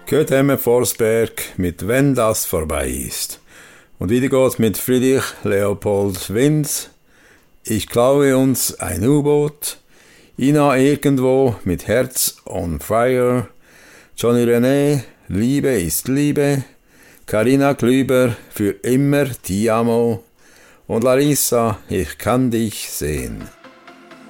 Gehört Emme Forsberg mit Wenn das vorbei ist. Und wieder geht's mit Friedrich Leopold Winz. Ich klaue uns ein U-Boot. Ina irgendwo mit Herz on Fire. Johnny René, Liebe ist Liebe. Carina Klüber, für immer Ti amo. Und Larissa, ich kann dich sehen.